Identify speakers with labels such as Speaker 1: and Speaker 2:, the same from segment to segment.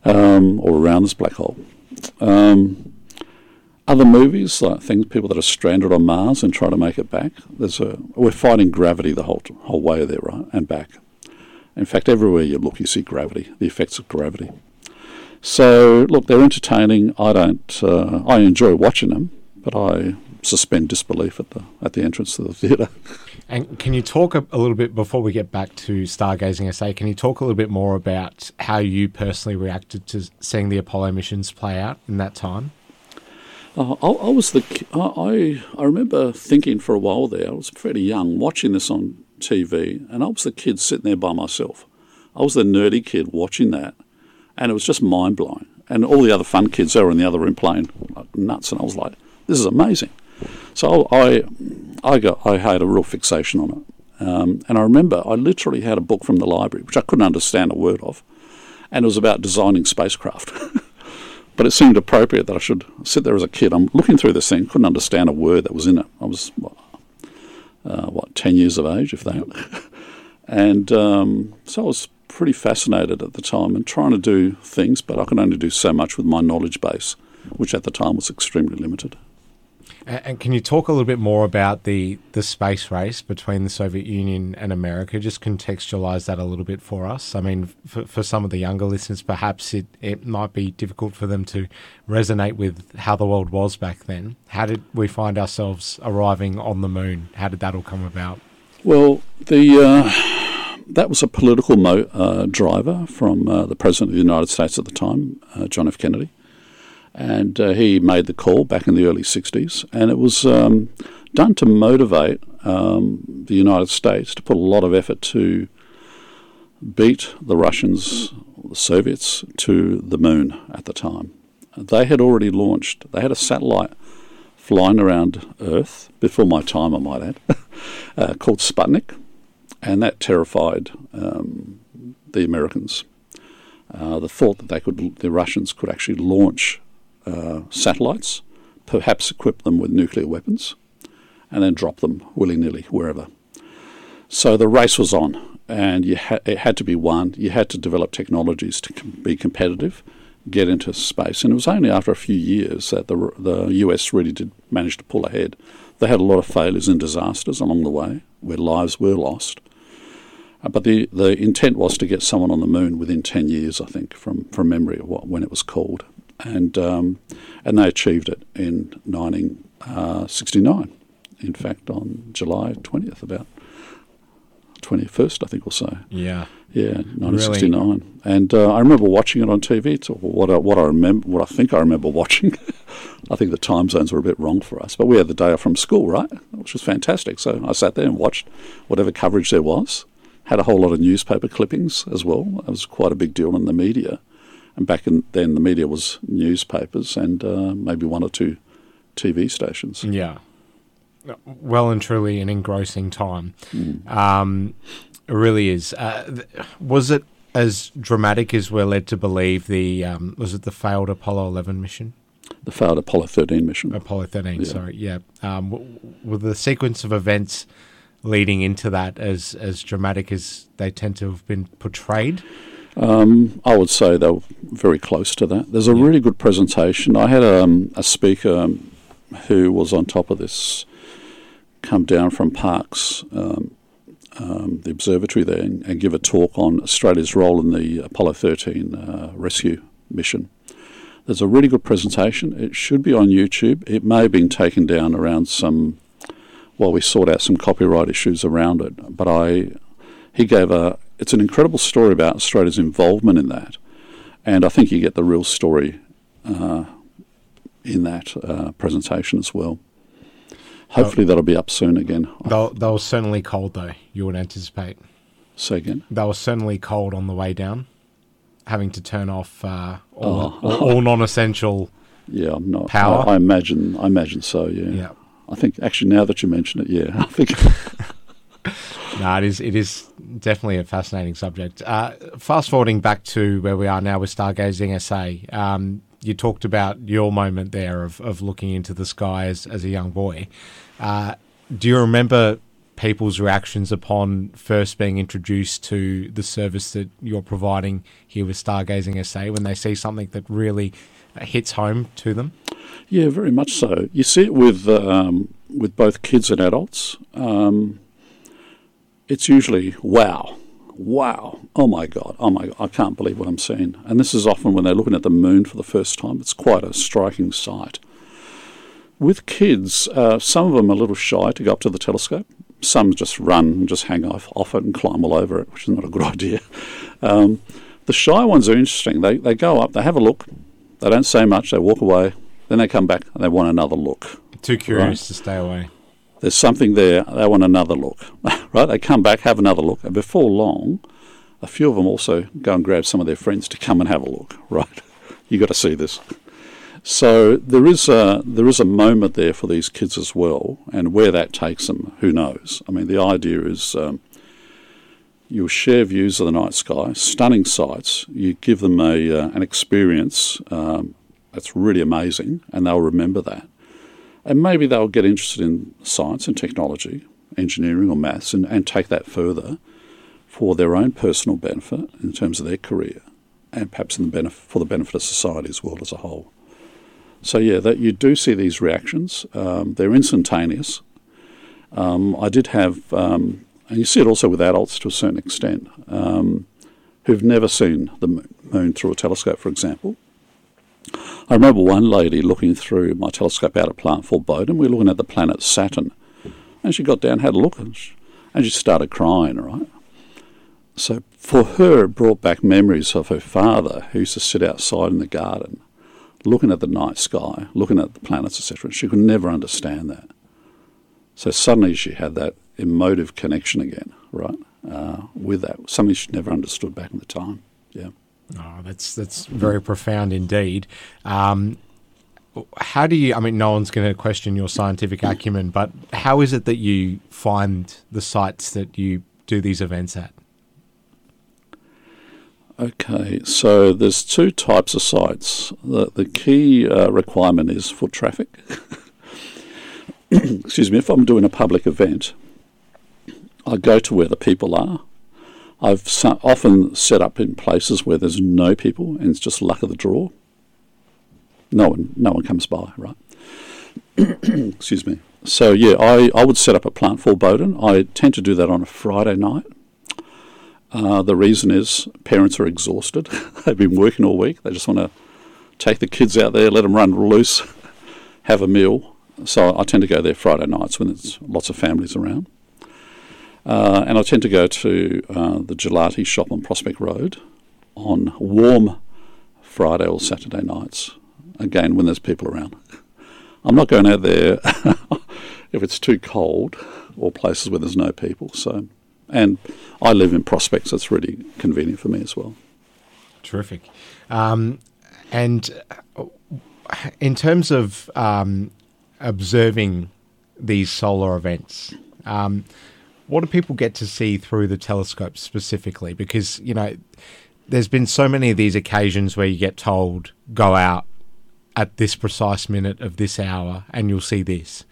Speaker 1: or around this black hole. Other movies, like people that are stranded on Mars and try to make it back. We're fighting gravity the whole way there, right, and back. In fact, everywhere you look, you see gravity, the effects of gravity. So, look, they're entertaining. I enjoy watching them, but I suspend disbelief at the entrance to the theatre.
Speaker 2: And can you talk a little bit, before we get back to Stargazing SA, can you talk a little bit more about how you personally reacted to seeing the Apollo missions play out in that time?
Speaker 1: I remember thinking for a while there, I was fairly young, watching this on TV, and I was the kid sitting there by myself. I was the nerdy kid watching that, and it was just mind-blowing. And all the other fun kids, they were in the other room playing like nuts, and I was like, this is amazing. So I had a real fixation on it. And I remember I literally had a book from the library, which I couldn't understand a word of, and it was about designing spacecraft. But it seemed appropriate that I should sit there as a kid. I'm looking through this thing, couldn't understand a word that was in it. I was, 10 years of age, if that. And so I was pretty fascinated at the time and trying to do things, but I could only do so much with my knowledge base, which at the time was extremely limited.
Speaker 2: And can you talk a little bit more about the space race between the Soviet Union and America? Just contextualise that a little bit for us. I mean, for some of the younger listeners, perhaps it might be difficult for them to resonate with how the world was back then. How did we find ourselves arriving on the moon? How did that all come about?
Speaker 1: Well, that was a political driver from the President of the United States at the time, John F. Kennedy. And he made the call back in the early 60s, and it was done to motivate the United States to put a lot of effort to beat the Russians, the Soviets, to the moon at the time. They had already launched, they had a satellite flying around Earth, before my time I might add, called Sputnik, and that terrified the Americans. The thought that the Russians could actually launch satellites, perhaps equip them with nuclear weapons, and then drop them willy-nilly wherever. So the race was on, and it had to be won. You had to develop technologies to be competitive, get into space. And it was only after a few years that the US really did manage to pull ahead. They had a lot of failures and disasters along the way where lives were lost. But the intent was to get someone on the moon within 10 years, I think, from memory of when it was called. And they achieved it in 1969. In fact, on July 20th, about 21st, I think we'll say.
Speaker 2: Yeah.
Speaker 1: Yeah, 1969. Really? And I remember watching it on TV. It's what I think I remember watching. I think the time zones were a bit wrong for us. But we had the day off from school, right? Which was fantastic. So I sat there and watched whatever coverage there was. Had a whole lot of newspaper clippings as well. It was quite a big deal in the media. And back then, the media was newspapers and maybe one or two TV stations.
Speaker 2: Yeah. Well and truly an engrossing time. It really is. Was it as dramatic as we're led to believe was it the failed Apollo 11 mission?
Speaker 1: The failed Apollo 13 mission.
Speaker 2: Apollo 13, yeah. Sorry, yeah. Were the sequence of events leading into that as dramatic as they tend to have been portrayed?
Speaker 1: I would say they were very close to that. There's a really good presentation. I had a speaker who was on top of this come down from Parkes, the observatory there, and give a talk on Australia's role in the Apollo 13 rescue mission. There's a really good presentation. It should be on YouTube. It may have been taken down around we sort out some copyright issues around it. But it's an incredible story about Australia's involvement in that. And I think you get the real story in that presentation as well. Hopefully that'll be up soon again.
Speaker 2: They were certainly cold, though, you would anticipate.
Speaker 1: Say again?
Speaker 2: They were certainly cold on the way down, having to turn off all non-essential power.
Speaker 1: I imagine so, yeah. I think, actually, now that you mention it, yeah, I think...
Speaker 2: No, it is definitely a fascinating subject. Fast forwarding back to where we are now with Stargazing SA, you talked about your moment there of looking into the sky as a young boy. Do you remember people's reactions upon first being introduced to the service that you're providing here with Stargazing SA when they see something that really hits home to them?
Speaker 1: Yeah, very much so. You see it with both kids and adults. It's usually, wow, oh my God, I can't believe what I'm seeing. And this is often when they're looking at the moon for the first time. It's quite a striking sight. With kids, some of them are a little shy to go up to the telescope. Some just run and just hang off it and climb all over it, which is not a good idea. The shy ones are interesting. They go up, they have a look, they don't say much, they walk away, then they come back and they want another look.
Speaker 2: Too curious to stay away.
Speaker 1: There's something there, they want another look. Right? They come back, have another look, and before long, a few of them also go and grab some of their friends to come and have a look. Right? You got to see this. So there is a moment there for these kids as well, and where that takes them, who knows? I mean, the idea is you'll share views of the night sky, stunning sights. You give them an experience that's really amazing, and they'll remember that. And maybe they'll get interested in science and technology, engineering or maths, and take that further for their own personal benefit in terms of their career, and perhaps for the benefit of society as well as a whole. So yeah, that you do see these reactions. They're instantaneous. I did have, and you see it also with adults to a certain extent, who've never seen the moon through a telescope, for example. I remember one lady looking through my telescope out at Plantful Bowden. We were looking at the planet Saturn, and she got down, had a look, and she started crying, right? So for her, it brought back memories of her father, who used to sit outside in the garden, looking at the night sky, looking at the planets, etc. She could never understand that. So suddenly she had that emotive connection again, right, with that, something she never understood back in the time. Yeah.
Speaker 2: Oh, that's very profound indeed. How do you, I mean, no one's going to question your scientific acumen, but how is it that you find the sites that you do these events at?
Speaker 1: Okay, so there's two types of sites. The key requirement is foot traffic. Excuse me, if I'm doing a public event, I go to where the people are. I've often set up in places where there's no people and it's just luck of the draw. No one comes by, right? Excuse me. So yeah, I would set up at Plantful Bowden. I tend to do that on a Friday night. The reason is parents are exhausted. They've been working all week. They just want to take the kids out there, let them run loose, have a meal. So I tend to go there Friday nights when there's lots of families around. And I tend to go to the Gelati shop on Prospect Road on warm Friday or Saturday nights, again when there's people around. I'm not going out there if it's too cold or places where there's no people. So, and I live in Prospect, so it's really convenient for me as well.
Speaker 2: Terrific. And in terms of observing these solar events, what do people get to see through the telescope specifically? Because, you know, there's been so many of these occasions where you get told, go out at this precise minute of this hour and you'll see this.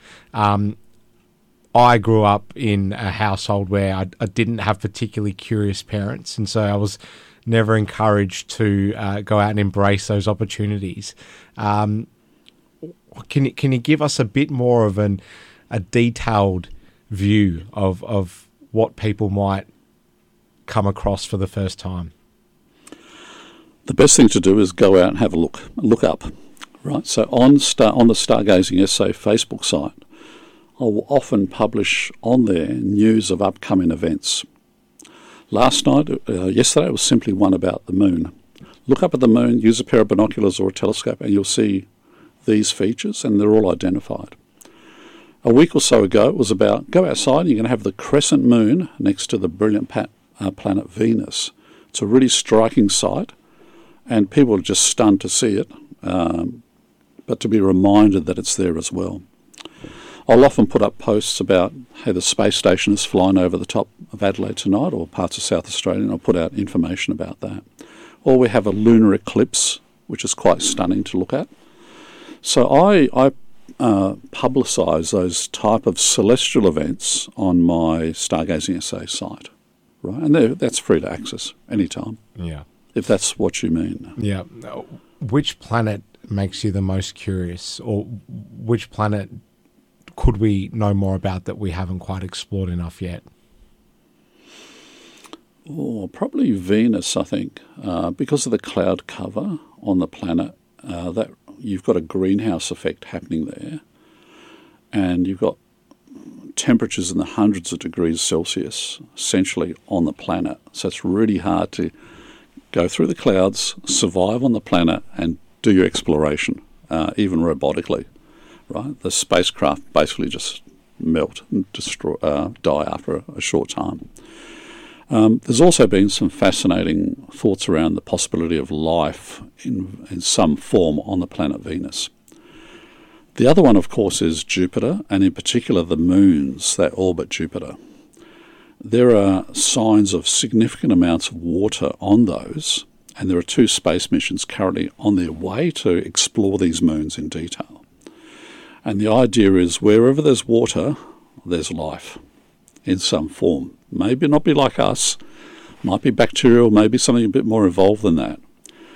Speaker 2: I grew up in a household where I didn't have particularly curious parents, and so I was never encouraged to go out and embrace those opportunities. Can you give us a bit more of a detailed view of what people might come across for the first time?
Speaker 1: The best thing to do is go out and have a look up, right? So on the Stargazing SA Facebook site, I will often publish on there news of upcoming events. Yesterday was simply one about the moon. Look up at the moon, use a pair of binoculars or a telescope, and you'll see these features, and they're all identified. A week or so ago, it was about go outside and you're going to have the crescent moon next to the brilliant planet Venus. It's a really striking sight, and people are just stunned to see it, but to be reminded that it's there as well. I'll often put up posts about, hey, the space station is flying over the top of Adelaide tonight or parts of South Australia, and I'll put out information about that. Or we have a lunar eclipse, which is quite stunning to look at. So I publicise those type of celestial events on my Stargazing SA site, right? And that's free to access anytime.
Speaker 2: Yeah.
Speaker 1: If that's what you mean.
Speaker 2: Yeah. Which planet makes you the most curious, or which planet could we know more about that we haven't quite explored enough yet?
Speaker 1: Oh, probably Venus, I think, because of the cloud cover on the planet. That you've got a greenhouse effect happening there, and you've got temperatures in the hundreds of degrees Celsius essentially on the planet. So it's really hard to go through the clouds, survive on the planet, and do your exploration, even robotically. Right, the spacecraft basically just melt and destroy, die after a short time. There's also been some fascinating thoughts around the possibility of life in some form on the planet Venus. The other one, of course, is Jupiter, and in particular the moons that orbit Jupiter. There are signs of significant amounts of water on those, and there are 2 space missions currently on their way to explore these moons in detail. And the idea is wherever there's water, there's life in some form. Maybe not be like us, might be bacterial, maybe something a bit more evolved than that.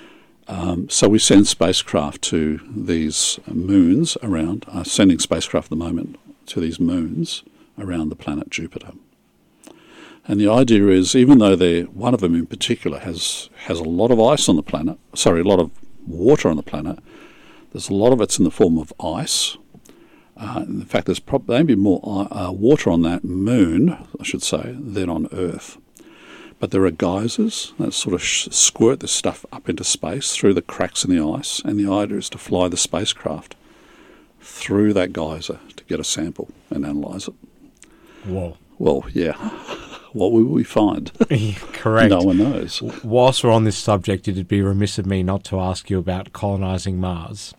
Speaker 1: So we send spacecraft to these moons around, sending spacecraft at the moment to these moons around the planet Jupiter. And the idea is, even though one of them in particular has a lot of ice on the planet, a lot of water on the planet, there's a lot of it's in the form of ice. In fact, there's maybe more water on that moon, I should say, than on Earth. But there are geysers that sort of squirt this stuff up into space through the cracks in the ice, and the idea is to fly the spacecraft through that geyser to get a sample and analyse it.
Speaker 2: Whoa.
Speaker 1: Well, yeah. What will we find?
Speaker 2: Correct.
Speaker 1: No one knows.
Speaker 2: Whilst we're on this subject, it'd be remiss of me not to ask you about colonising Mars.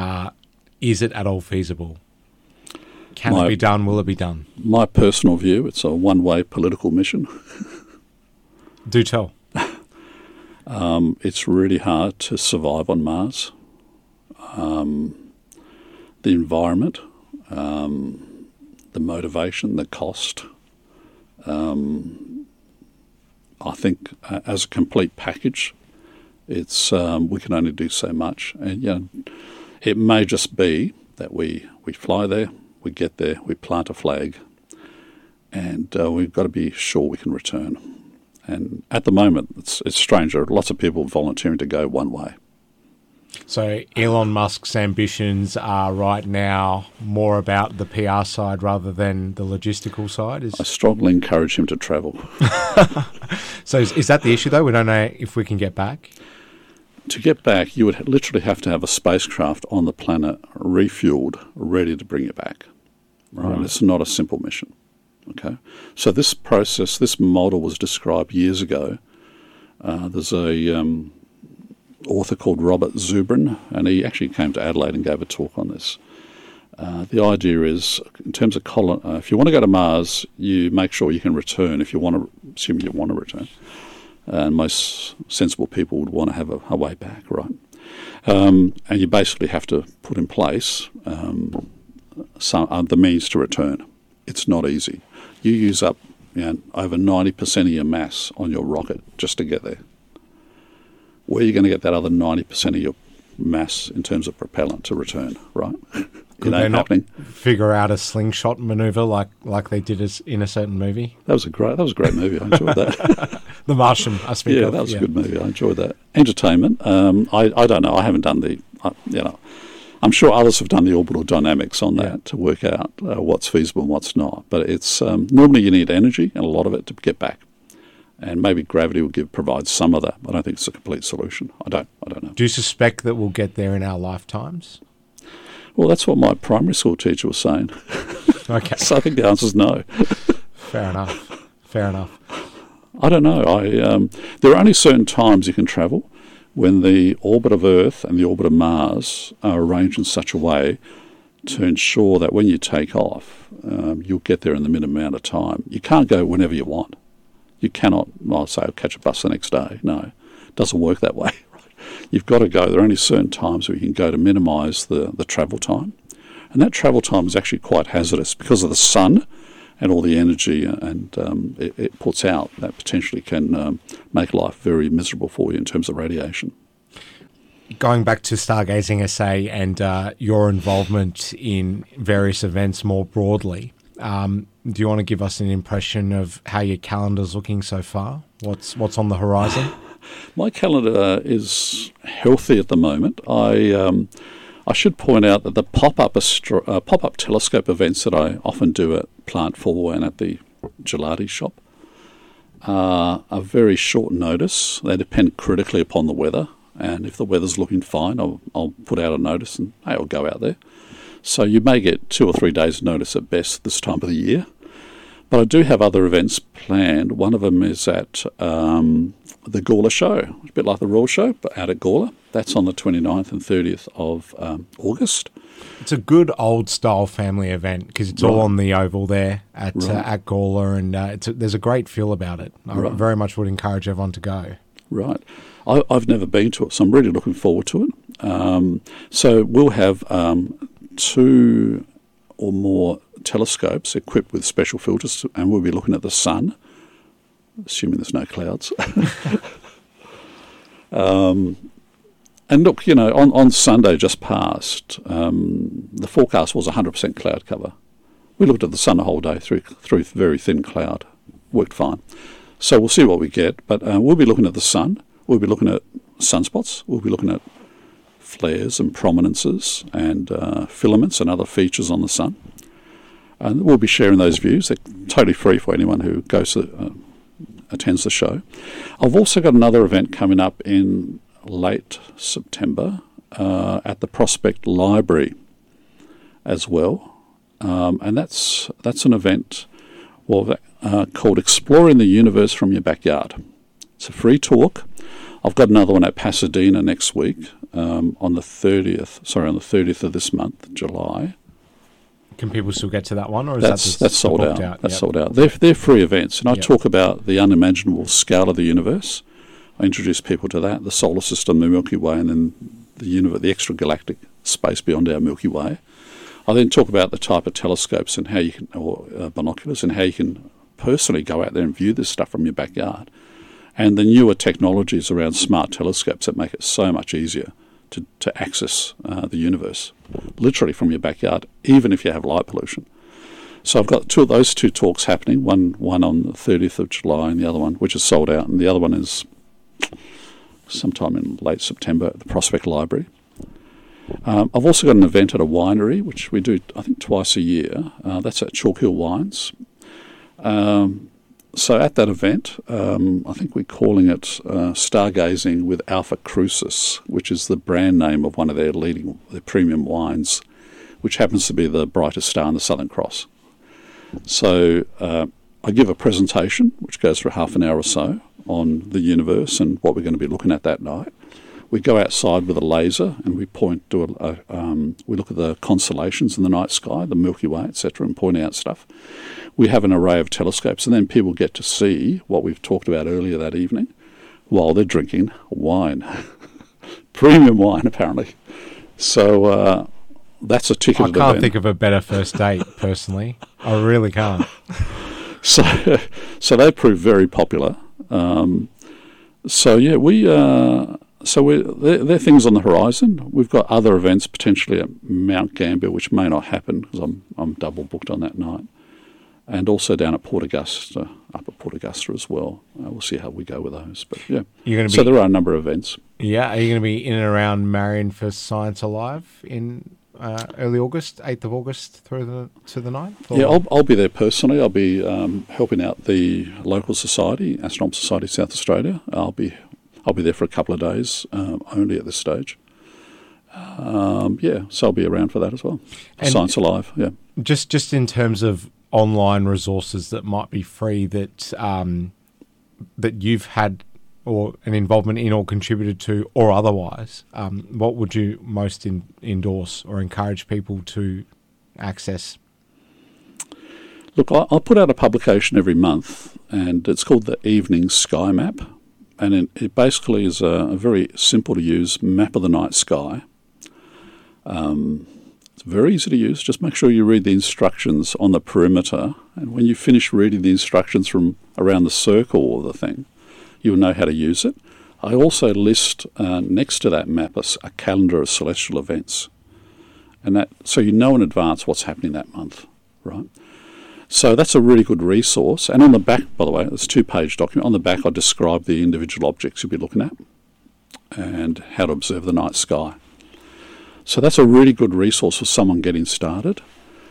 Speaker 2: Is it at all feasible? Can it be done? Will it be done?
Speaker 1: My personal view, it's a one-way political mission.
Speaker 2: Do tell.
Speaker 1: It's really hard to survive on Mars. The environment, the motivation, the cost. I think as a complete package, it's we can only do so much. And it may just be that we fly there, we get there, we plant a flag, and we've got to be sure we can return. And at the moment, it's strange. There are lots of people volunteering to go one way.
Speaker 2: So Elon Musk's ambitions are right now more about the PR side rather than the logistical side?
Speaker 1: I strongly encourage him to travel.
Speaker 2: So is that the issue, though? We don't know if we can get back?
Speaker 1: To get back, you would literally have to have a spacecraft on the planet refueled, ready to bring you back. Right? It's not a simple mission. Okay, so this process, this model was described years ago. There's a author called Robert Zubrin, and he actually came to Adelaide and gave a talk on this. The idea is, in terms of if you want to go to Mars, you make sure you can return. If you want to, assume you want to return, and most sensible people would want to have a way back, right? And you basically have to put in place the means to return. It's not easy. You use up over 90% of your mass on your rocket just to get there. Where are you going to get that other 90% of your mass in terms of propellant to return, right?
Speaker 2: Could they not figure out a slingshot maneuver like they did in a certain movie?
Speaker 1: That was a great movie. I enjoyed that.
Speaker 2: The Martian, I speak of.
Speaker 1: Yeah, that was a good movie. I enjoyed that. Entertainment. I don't know. I haven't done I'm sure others have done the orbital dynamics on that to work out what's feasible and what's not. But it's normally you need energy and a lot of it to get back. And maybe gravity will provide some of that. I don't think it's a complete solution. I don't know.
Speaker 2: Do you suspect that we'll get there in our lifetimes?
Speaker 1: Well, that's what my primary school teacher was saying.
Speaker 2: Okay.
Speaker 1: So I think the answer is no.
Speaker 2: Fair enough.
Speaker 1: I don't know. There are only certain times you can travel when the orbit of Earth and the orbit of Mars are arranged in such a way to ensure that when you take off, you'll get there in the minimum amount of time. You can't go whenever you want. You cannot, I'll catch a bus the next day. No, it doesn't work that way. Right? You've got to go. There are only certain times where you can go to minimise the travel time. And that travel time is actually quite hazardous because of the sun and all the energy and it puts out that potentially can make life very miserable for you in terms of radiation.
Speaker 2: Going back to Stargazing SA and your involvement in various events more broadly, do you want to give us an impression of how your calendar's looking so far? What's on the horizon?
Speaker 1: My calendar is healthy at the moment. I should point out that the pop-up telescope events that I often do at Plant 4 and at the Gelati shop are very short notice. They depend critically upon the weather, and if the weather's looking fine, I'll put out a notice and, hey, I'll go out there. So you may get 2 or 3 days' notice at best this time of the year. But I do have other events planned. One of them is at the Gawler Show, a bit like the Royal Show, but out at Gawler. That's on the 29th and 30th of August.
Speaker 2: It's a good old-style family event because it's all on the oval there at Gawler, and there's a great feel about it. I very much would encourage everyone to go.
Speaker 1: Right. I've never been to it, so I'm really looking forward to it. So we'll have 2 or more telescopes equipped with special filters, and we'll be looking at the sun, assuming there's no clouds. And look, you know, on Sunday just past, the forecast was 100% cloud cover. We looked at the sun the whole day through very thin cloud. Worked fine. So we'll see what we get, but we'll be looking at the sun. We'll be looking at sunspots. We'll be looking at flares and prominences and filaments and other features on the sun. And we'll be sharing those views. They're totally free for anyone who goes to attends the show. I've also got another event coming up in late September at the Prospect Library as well, and that's an event called Exploring the Universe from Your Backyard. It's a free talk. I've got another one at Pasadena next week on the 30th of this month, July.
Speaker 2: Can people still get to that one, or is
Speaker 1: that's sold out? That's sold out. They're free events, and I talk about the unimaginable scale of the universe. I introduce people to that, the solar system, the Milky Way, and then the universe, the extragalactic space beyond our Milky Way. I then talk about the type of telescopes and how you can, or binoculars, and how you can personally go out there and view this stuff from your backyard, and the newer technologies around smart telescopes that make it so much easier to access the universe, literally from your backyard, even if you have light pollution. So I've got those two talks happening, one on the 30th of July and the other one, which is sold out, and the other one is sometime in late September at the Prospect Library. I've also got an event at a winery, which we do, I think, twice a year. That's at Chalk Hill Wines. So at that event, I think we're calling it Stargazing with Alpha Crucis, which is the brand name of one of their premium wines, which happens to be the brightest star in the Southern Cross. So I give a presentation, which goes for half an hour or so, on the universe and what we're going to be looking at that night. We go outside with a laser and we point to we look at the constellations in the night sky, the Milky Way, etc., and point out stuff. We have an array of telescopes, and then people get to see what we've talked about earlier that evening while they're drinking wine, premium wine apparently. So that's a ticketed event.
Speaker 2: I can't think of a better first date personally. I really can't.
Speaker 1: So they proved very popular. So there are things on the horizon. We've got other events potentially at Mount Gambier, which may not happen because I'm double booked on that night, and also down at Port Augusta, up at Port Augusta as well. We'll see how we go with those. But yeah, so there are a number of events. Yeah,
Speaker 2: are you going to be in and around Marion for Science Alive in early August, 8th of August through to the 9th? Or?
Speaker 1: Yeah, I'll be there personally. I'll be helping out the local society, Astronomical Society of South Australia. I'll be there for a couple of days only at this stage. So I'll be around for that as well. And Science Alive, yeah.
Speaker 2: Just in terms of online resources that might be free that that you've had or an involvement in or contributed to or otherwise, what would you most endorse or encourage people to access?
Speaker 1: Look, I'll put out a publication every month, and it's called the Evening Sky Map, and it basically is a very simple to use map of the night sky. It's very easy to use. Just make sure you read the instructions on the perimeter, and when you finish reading the instructions from around the circle of the thing, you'll know how to use it. I also list next to that map a calendar of celestial events, and that so you know in advance what's happening that month, right? So that's a really good resource. And on the back, by the way, it's a 2-page document. On the back, I describe the individual objects you'll be looking at and how to observe the night sky. So that's a really good resource for someone getting started.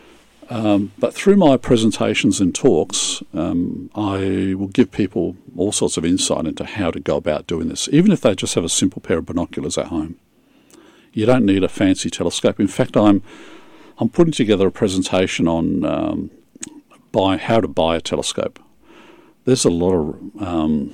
Speaker 1: But through my presentations and talks, I will give people all sorts of insight into how to go about doing this, even if they just have a simple pair of binoculars at home. You don't need a fancy telescope. In fact, I'm putting together a presentation on how to buy a telescope. There's a lot of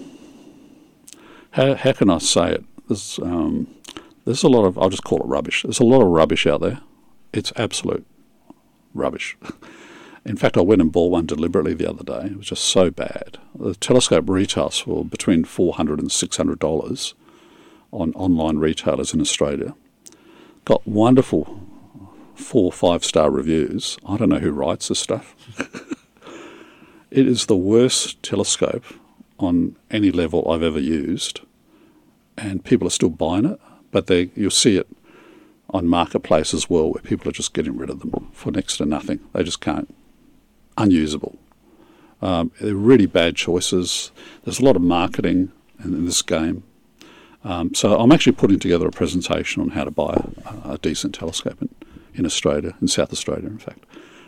Speaker 1: how can I say it? There's a lot of, I'll just call it rubbish. There's a lot of rubbish out there. It's absolute rubbish. In fact, I went and bought one deliberately the other day. It was just so bad. The telescope retails for between $400 and $600 on online retailers in Australia. Got wonderful 4 or 5-star reviews. I don't know who writes this stuff. It is the worst telescope on any level I've ever used, and people are still buying it, but you'll see it on marketplace as well, where people are just getting rid of them for next to nothing. They just can't. Unusable. They're really bad choices. There's a lot of marketing in this game. So I'm actually putting together a presentation on how to buy a decent telescope in Australia, in South Australia, in fact.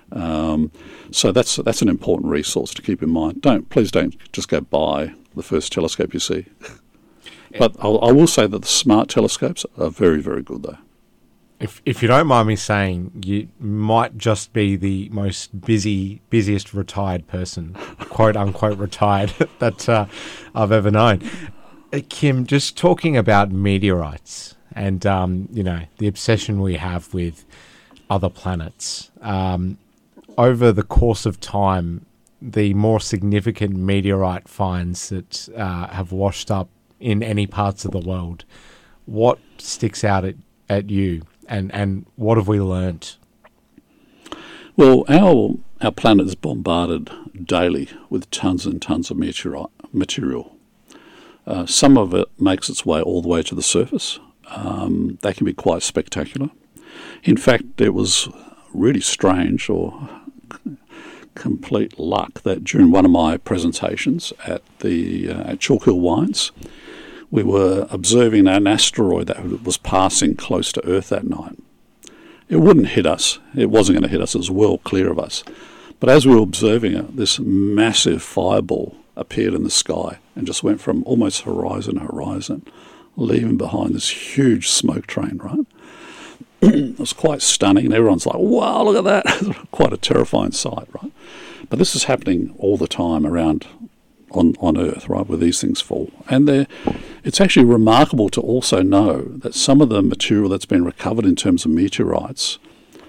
Speaker 1: So that's an important resource to keep in mind. Please don't just go buy the first telescope you see. But I will say that the smart telescopes are very, very good, though.
Speaker 2: If you don't mind me saying, you might just be the most busiest retired person, quote unquote retired, that I've ever known. Kim, just talking about meteorites and the obsession we have with other planets. Over the course of time, the more significant meteorite finds that have washed up in any parts of the world, what sticks out at you, and what have we learnt?
Speaker 1: Well, our planet is bombarded daily with tons and tons of material. Some of it makes its way all the way to the surface. They can be quite spectacular. In fact, it was really strange or complete luck that during one of my presentations at Chalk Hill Wines, we were observing an asteroid that was passing close to Earth that night. It wouldn't hit us. It wasn't going to hit us. It was well clear of us. But as we were observing it, this massive fireball appeared in the sky and just went from almost horizon to horizon, leaving behind this huge smoke train, right? It was quite stunning. Everyone's like, wow, look at that. Quite a terrifying sight, right? But this is happening all the time around on Earth, right, where these things fall. And it's actually remarkable to also know that some of the material that's been recovered in terms of meteorites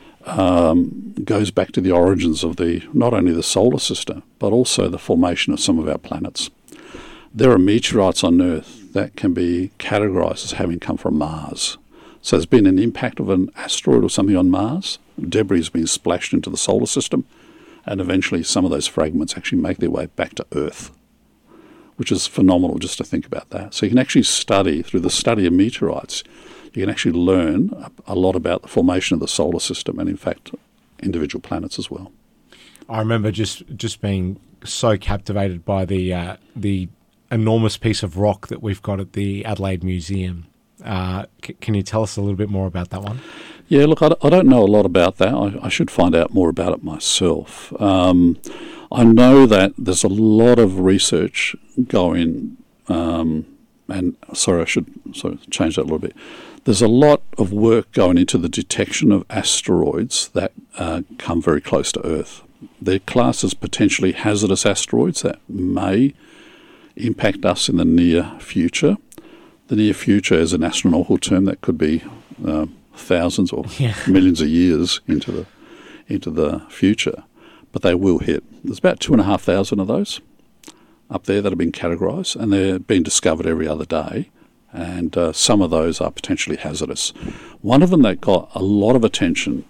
Speaker 1: goes back to the origins of not only the solar system, but also the formation of some of our planets. There are meteorites on Earth that can be categorized as having come from Mars. So there's been an impact of an asteroid or something on Mars. Debris has been splashed into the solar system, and eventually some of those fragments actually make their way back to Earth, which is phenomenal just to think about that. So you can actually through the study of meteorites, you can actually learn a lot about the formation of the solar system and, in fact, individual planets as well.
Speaker 2: I remember just being so captivated by the enormous piece of rock that we've got at the Adelaide Museum. Can you tell us a little bit more about that one?
Speaker 1: Yeah, look, I don't know a lot about that. I should find out more about it myself. I know that there's a lot of research going, and sorry, I should change that a little bit. There's a lot of work going into the detection of asteroids that come very close to Earth. They're classed as potentially hazardous asteroids that may impact us in the near future. The near future is an astronomical term that could be thousands or millions of years into the future, but they will hit. There's about 2,500 of those up there that have been categorised, and they're being discovered every other day, and some of those are potentially hazardous. One of them that got a lot of attention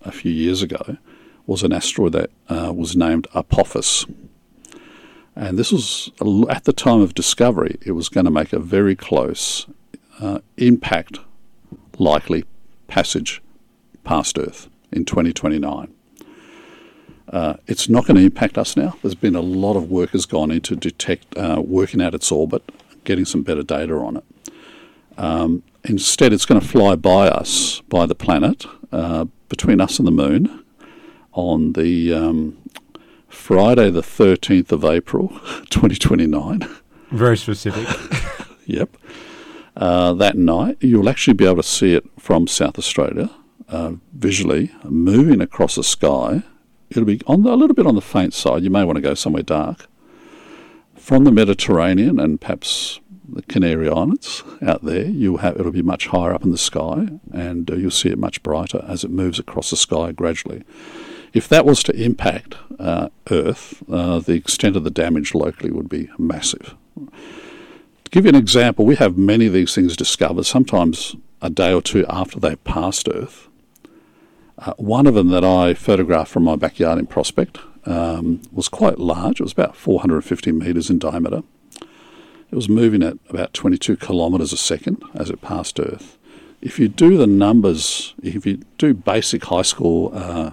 Speaker 1: a few years ago was an asteroid that was named Apophis. And this was, at the time of discovery, it was going to make a very close impact, likely passage past Earth in 2029. It's not going to impact us now. There's been a lot of work has gone into working out its orbit, getting some better data on it. Instead, it's going to fly by us, by the planet, between us and the moon, on the Friday the 13th of April, 2029.
Speaker 2: Very specific.
Speaker 1: Yep. That night, you'll actually be able to see it from South Australia, visually, moving across the sky. It'll be a little bit on the faint side. You may want to go somewhere dark. From the Mediterranean and perhaps the Canary Islands out there, it'll be much higher up in the sky, and you'll see it much brighter as it moves across the sky gradually. If that was to impact Earth, the extent of the damage locally would be massive. To give you an example, we have many of these things discovered, sometimes a day or two after they've passed Earth. One of them that I photographed from my backyard in Prospect was quite large. It was about 450 metres in diameter. It was moving at about 22 kilometres a second as it passed Earth. If you do the numbers, if you do basic high school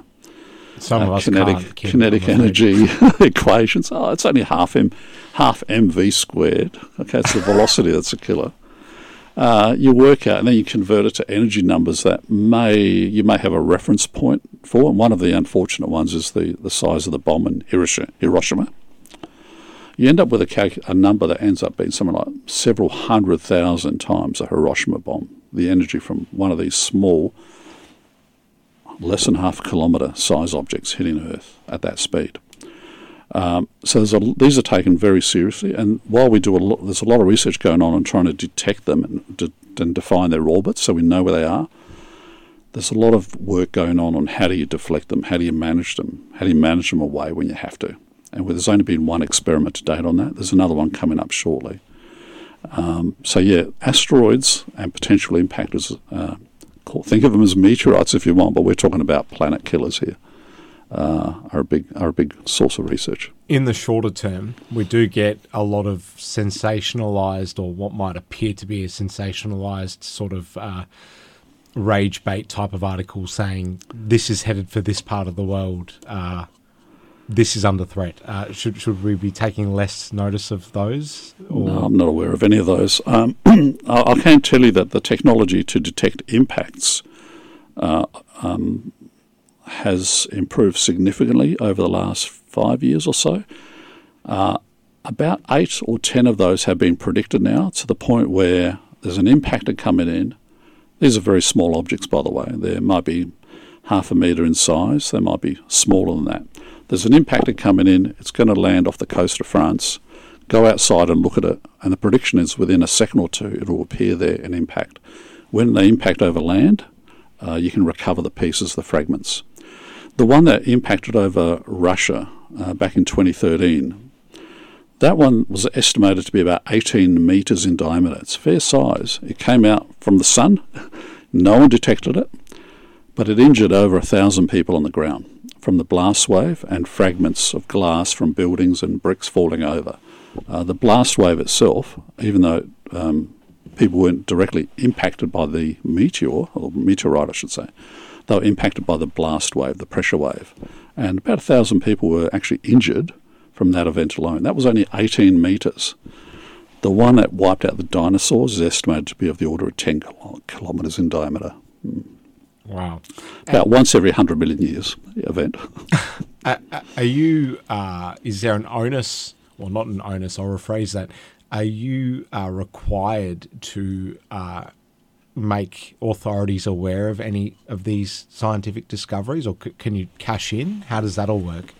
Speaker 1: kinetic energy equations, it's only half mv squared. Okay, it's the velocity that's a killer. You work out, and then you convert it to energy numbers that you may have a reference point for. And one of the unfortunate ones is the size of the bomb in Hiroshima. You end up with a number that ends up being something like several 100,000 times a Hiroshima bomb. The energy from one of these small, less than half kilometre size objects hitting Earth at that speed. So these are taken very seriously, and while we do there's a lot of research going on trying to detect them and define their orbits so we know where they are. There's a lot of work going on how do you deflect them, how do you manage them, away when you have to. And there's only been one experiment to date on that. There's another one coming up shortly. Asteroids and potential impactors, think of them as meteorites if you want, but we're talking about planet killers here. Are a big source of research.
Speaker 2: In the shorter term, we do get a lot of sensationalized, or what might appear to be a sensationalized sort of rage bait type of article saying this is headed for this part of the world. This is under threat. Should we be taking less notice of those? Or?
Speaker 1: No, I'm not aware of any of those. I can tell you that the technology to detect impacts has improved significantly over the last 5 years or so. About 8 or 10 of those have been predicted now, to the point where there's an impactor coming in. These are very small objects, by the way. They might be half a metre in size. They might be smaller than that. There's an impactor coming in. It's going to land off the coast of France. Go outside and look at it, and the prediction is within a second or two it will appear there and impact. When they impact over land, you can recover the pieces, the fragments. The one that impacted over Russia back in 2013, that one was estimated to be about 18 metres in diameter. It's fair size. It came out from the sun. No one detected it, but it injured over 1,000 people on the ground from the blast wave and fragments of glass from buildings and bricks falling over. The blast wave itself, even though people weren't directly impacted by the meteor, or meteorite I should say, they were impacted by the blast wave, the pressure wave. And about 1,000 people were actually injured from that event alone. That was only 18 metres. The one that wiped out the dinosaurs is estimated to be of the order of 10 kilometres in diameter.
Speaker 2: Wow.
Speaker 1: About once every 100 million years event.
Speaker 2: Is there an onus, or not an onus, I'll rephrase that, are you required to make authorities aware of any of these scientific discoveries, or can you cash in? How does that all work?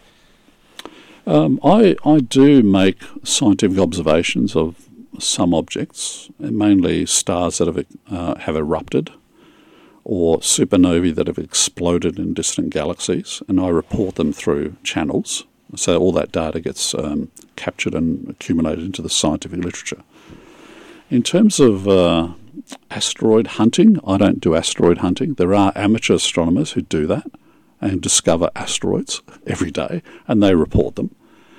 Speaker 1: I do make scientific observations of some objects, mainly stars that have erupted, or supernovae that have exploded in distant galaxies, and I report them through channels. So all that data gets captured and accumulated into the scientific literature. In terms of asteroid hunting, I don't do asteroid hunting. There are amateur astronomers who do that, and discover asteroids every day, and they report them.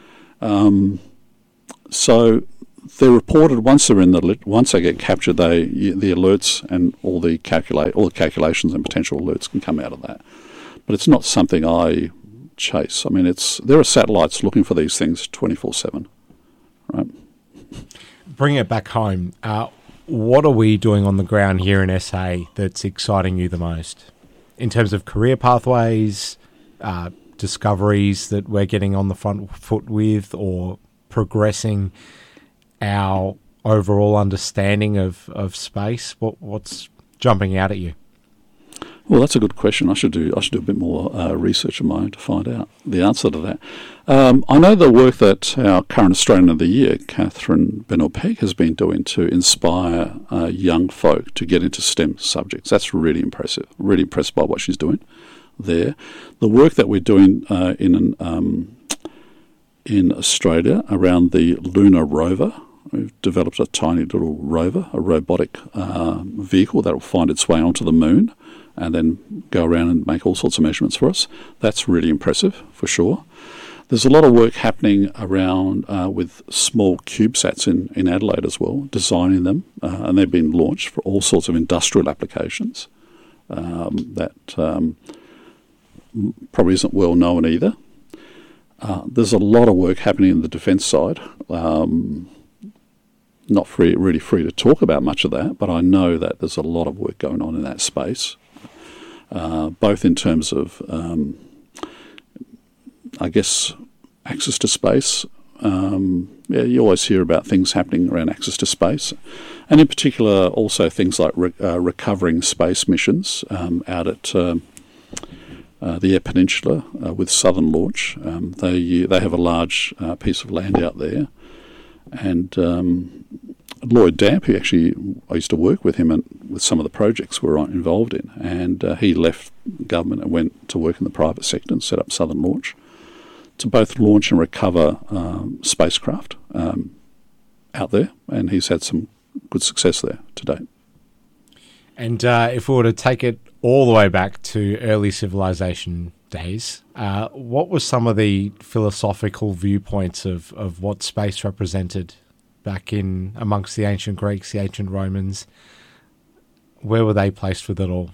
Speaker 1: So they're reported once they're once they get captured. The alerts and all the calculations and potential alerts can come out of that. But it's not something I chase. I mean, there are satellites looking for these things 24/7, right?
Speaker 2: Bring it back home. What are we doing on the ground here in SA that's exciting you the most in terms of career pathways, discoveries that we're getting on the front foot with, or progressing our overall understanding of space? What's jumping out at you?
Speaker 1: Well, that's a good question. I should do a bit more research of mine to find out the answer to that. I know the work that our current Australian of the Year, Catherine Bennell-Pegg, has been doing to inspire young folk to get into STEM subjects. That's really impressive. Really impressed by what she's doing there. The work that we're doing in Australia around the lunar rover. We've developed a tiny little rover, a robotic vehicle that will find its way onto the moon and then go around and make all sorts of measurements for us. That's really impressive, for sure. There's a lot of work happening around with small CubeSats in Adelaide as well, designing them, and they've been launched for all sorts of industrial applications that probably isn't well known either. There's a lot of work happening in the defence side. Not really free to talk about much of that, but I know that there's a lot of work going on in that space, both in terms of, I guess, access to space. You always hear about things happening around access to space, and in particular also things like recovering space missions out at the Eyre Peninsula with Southern Launch. They have a large piece of land out there. And Lloyd Damp, who actually I used to work with him with some of the projects we're involved in, and he left government and went to work in the private sector and set up Southern Launch to both launch and recover spacecraft out there, and he's had some good success there to date.
Speaker 2: And if we were to take it all the way back to early civilization days, what were some of the philosophical viewpoints of what space represented back in amongst the ancient Greeks, the ancient Romans? Where were they placed with it all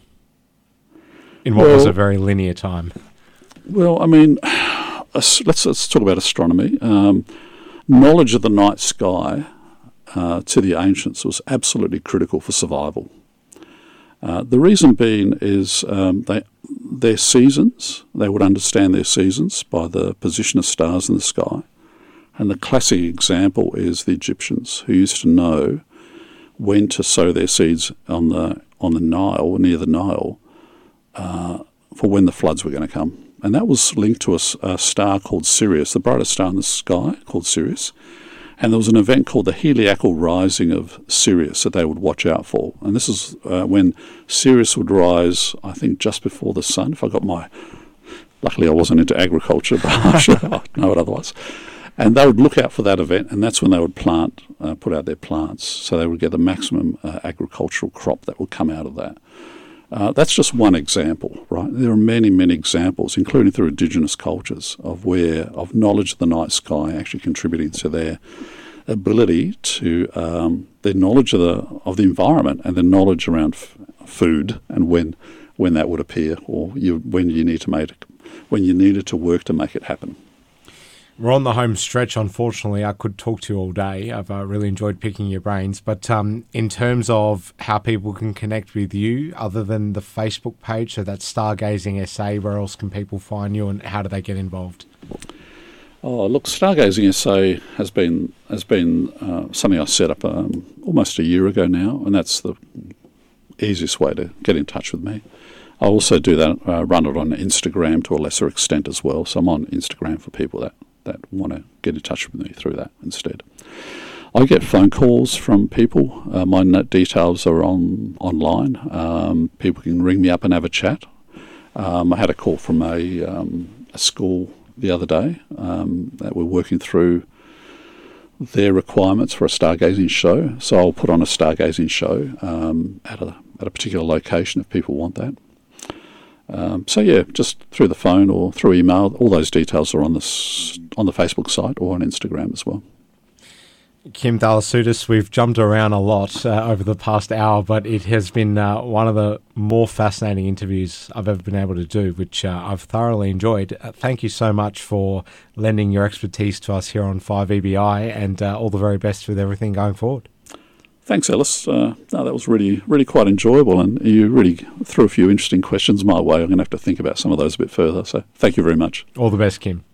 Speaker 2: in what was a very linear time?
Speaker 1: Well, I mean, let's talk about astronomy. Knowledge of the night sky to the ancients was absolutely critical for survival. The reason being is their seasons, they would understand their seasons by the position of stars in the sky. And the classic example is the Egyptians, who used to know when to sow their seeds on the Nile, near the Nile, for when the floods were going to come. And that was linked to a star called Sirius, the brightest star in the sky called Sirius. And there was an event called the heliacal rising of Sirius that they would watch out for. And this is when Sirius would rise, I think, just before the sun. Luckily I wasn't into agriculture, but I'm sure I'd know it otherwise. And they would look out for that event, and that's when they would put out their plants, so they would get the maximum agricultural crop that would come out of that. That's just one example, right? There are many, many examples, including through indigenous cultures, of knowledge of the night sky actually contributing to their ability to their knowledge of the environment and their knowledge around food and when that would appear, or when you needed to work to make it happen.
Speaker 2: We're on the home stretch, unfortunately. I could talk to you all day. I've really enjoyed picking your brains. But in terms of how people can connect with you, other than the Facebook page, so that's Stargazing SA, where else can people find you and how do they get involved?
Speaker 1: Oh, look, Stargazing SA has been something I set up almost a year ago now, and that's the easiest way to get in touch with me. I also do that, run it on Instagram to a lesser extent as well, so I'm on Instagram for people that want to get in touch with me through that instead. I get phone calls from people. My details are online. People can ring me up and have a chat. I had a call from a school the other day that we're working through their requirements for a stargazing show. So I'll put on a stargazing show at a particular location if people want that. So yeah, just through the phone or through email. All those details are on the Facebook site or on Instagram as well.
Speaker 2: Kim Thalassoutis, we've jumped around a lot over the past hour, but it has been one of the more fascinating interviews I've ever been able to do, which I've thoroughly enjoyed. Thank you so much for lending your expertise to us here on 5EBI, and all the very best with everything going forward.
Speaker 1: Thanks, Ellis. No, that was really, really quite enjoyable, and you really threw a few interesting questions my way. I'm going to have to think about some of those a bit further, so thank you very much.
Speaker 2: All the best, Kim.